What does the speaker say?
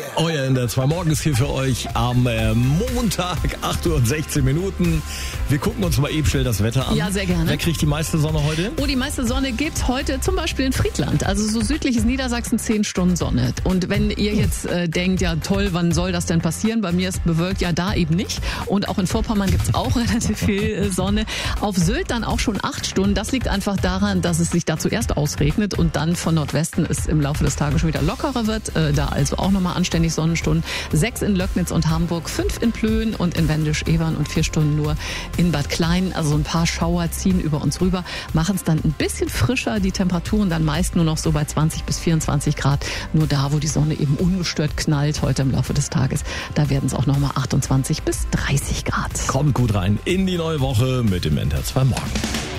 Euer in der 2 morgens hier für euch am Montag, 8:16 Uhr. Wir gucken uns mal eben schnell das Wetter an. Ja, sehr gerne. Wer kriegt die meiste Sonne heute? Oh, die meiste Sonne gibt's heute zum Beispiel in Friedland. Also so südliches Niedersachsen, 10 Stunden Sonne. Und wenn ihr jetzt denkt, ja toll, wann soll das denn passieren? Bei mir ist bewölkt, ja da eben nicht. Und auch in Vorpommern gibt's auch relativ viel Sonne. Auf Sylt dann auch schon 8 Stunden. Das liegt einfach daran, dass es sich da zuerst ausregnet und dann von Nordwesten es im Laufe des Tages schon wieder lockerer wird. Da also auch nochmal anständig Sonnenstunden. 6 in Löcknitz und Hamburg, 5 in Plön und in Wendisch-Evern und 4 Stunden nur in Bad Klein. Also ein paar Schauer ziehen über uns rüber, machen es dann ein bisschen frischer. Die Temperaturen dann meist nur noch so bei 20 bis 24 Grad. Nur da, wo die Sonne eben ungestört knallt heute im Laufe des Tages, da werden es auch nochmal 28 bis 30 Grad. Kommt gut rein in die neue Woche mit dem NDR 2 Morgen.